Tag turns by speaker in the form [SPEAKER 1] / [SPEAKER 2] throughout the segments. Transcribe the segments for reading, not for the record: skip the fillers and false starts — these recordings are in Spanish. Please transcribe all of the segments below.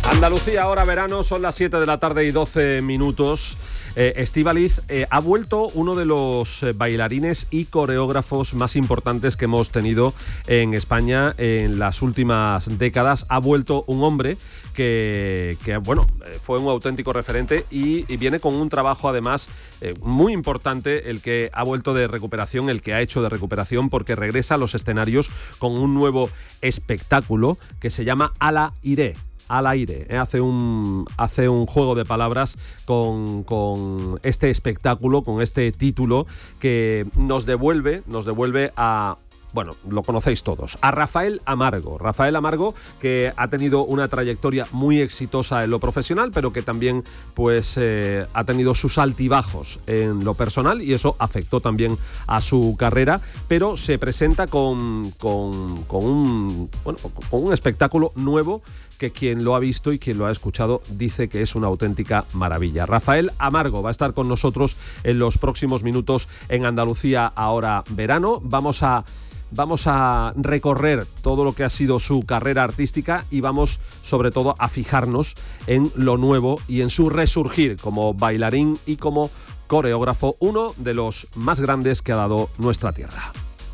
[SPEAKER 1] Andalucía, ahora verano, son las 7 de la tarde y 12 minutos. Estíbaliz, ha vuelto uno de los bailarines y coreógrafos más importantes que hemos tenido en España en las últimas décadas. Ha vuelto un hombre que fue un auténtico referente y viene con un trabajo además muy importante, el que ha vuelto de recuperación, el que ha hecho de recuperación, porque regresa a los escenarios con un nuevo espectáculo que se llama Ala Iré. Al aire, hace un juego de palabras con este espectáculo, con este título que nos devuelve a... Bueno, lo conocéis todos, a Rafael Amargo. Rafael Amargo, que ha tenido una trayectoria muy exitosa en lo profesional, pero que también ha tenido sus altibajos en lo personal, y eso afectó también a su carrera, pero se presenta con un espectáculo nuevo que quien lo ha visto y quien lo ha escuchado dice que es una auténtica maravilla. Rafael Amargo va a estar con nosotros en los próximos minutos en Andalucía Ahora Verano. Vamos a recorrer todo lo que ha sido su carrera artística y vamos sobre todo a fijarnos en lo nuevo y en su resurgir como bailarín y como coreógrafo, uno de los más grandes que ha dado nuestra tierra.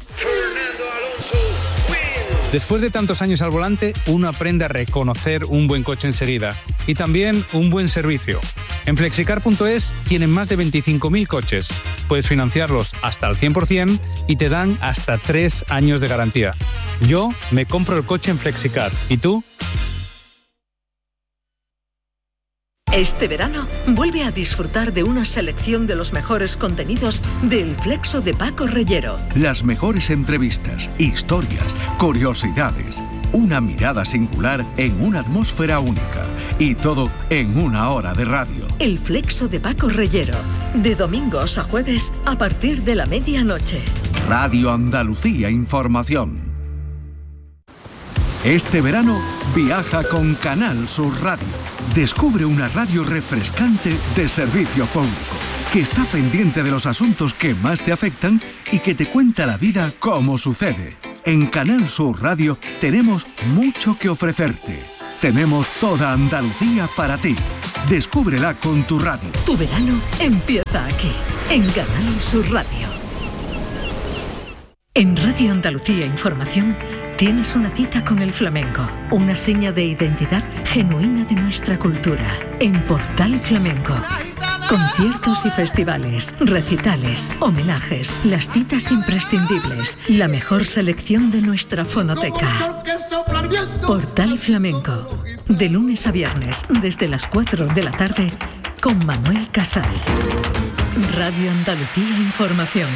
[SPEAKER 2] Después de tantos años al volante, uno aprende a reconocer un buen coche enseguida y también un buen servicio. En Flexicar.es tienen más de 25.000 coches. Puedes financiarlos hasta el 100% y te dan hasta 3 años de garantía. Yo me compro el coche en Flexicar. ¿Y tú?
[SPEAKER 3] Este verano, vuelve a disfrutar de una selección de los mejores contenidos del Flexo de Paco Reyero.
[SPEAKER 4] Las mejores entrevistas, historias, curiosidades, una mirada singular en una atmósfera única. Y todo en 1 hora de radio.
[SPEAKER 3] El Flexo de Paco Reyero, de domingos a jueves a partir de la medianoche.
[SPEAKER 4] Radio Andalucía Información. Este verano viaja con Canal Sur Radio. Descubre una radio refrescante de servicio público, que está pendiente de los asuntos que más te afectan y que te cuenta la vida como sucede. En Canal Sur Radio tenemos mucho que ofrecerte. Tenemos toda Andalucía para ti. Descúbrela con tu radio.
[SPEAKER 3] Tu verano empieza aquí, en Canal Sur Radio. En Radio Andalucía Información tienes una cita con el flamenco, una seña de identidad genuina de nuestra cultura. En Portal Flamenco, conciertos y festivales, recitales, homenajes, las citas imprescindibles, la mejor selección de nuestra fonoteca. Portal Flamenco, de lunes a viernes desde las 4 de la tarde con Manuel Casal. Radio Andalucía Información.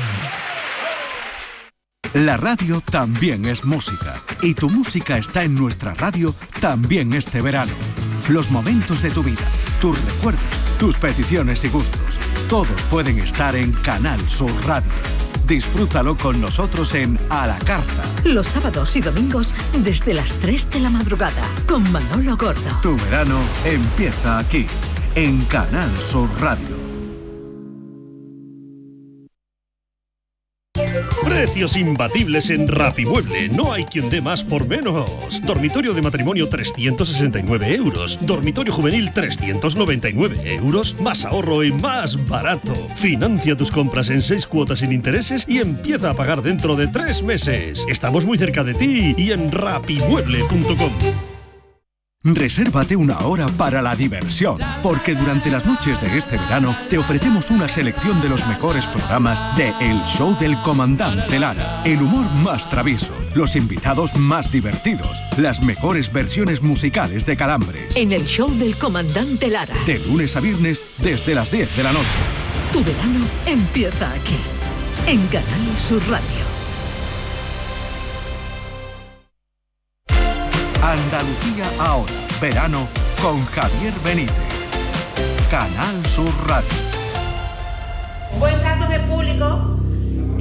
[SPEAKER 4] La radio también es música, y tu música está en nuestra radio también este verano. Los momentos de tu vida, tus recuerdos, tus peticiones y gustos, todos pueden estar en Canal Sur Radio. Disfrútalo con nosotros en A la Carta.
[SPEAKER 3] Los sábados y domingos desde las 3 de la madrugada con Manolo Gordo.
[SPEAKER 4] Tu verano empieza aquí, en Canal Sur Radio.
[SPEAKER 5] Precios imbatibles en Rapimueble. No hay quien dé más por menos. Dormitorio de matrimonio 369 euros. Dormitorio juvenil 399 euros. Más ahorro y más barato. Financia tus compras en 6 cuotas sin intereses y empieza a pagar dentro de 3 meses. Estamos muy cerca de ti y en rapimueble.com.
[SPEAKER 4] Resérvate 1 hora para la diversión, porque durante las noches de este verano te ofrecemos una selección de los mejores programas de El Show del Comandante Lara. El humor más travieso, los invitados más divertidos, las mejores versiones musicales de Calambres.
[SPEAKER 3] En El Show del Comandante Lara.
[SPEAKER 4] De lunes a viernes desde las 10 de la noche.
[SPEAKER 3] Tu verano empieza aquí, en Canal Sur Radio.
[SPEAKER 4] Andalucía Ahora, verano con Javier Benítez. Canal Sur Radio.
[SPEAKER 6] Buen trato en el público.